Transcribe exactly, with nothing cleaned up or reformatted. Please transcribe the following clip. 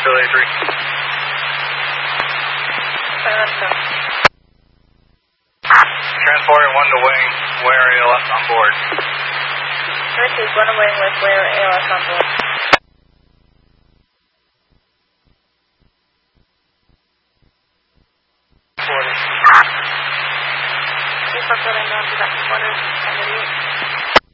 Philly three. Transporting one to wing, where A L S on board. Richard, one to wing with where A L S on board. forty. Keep up going down to that quarter, underneath.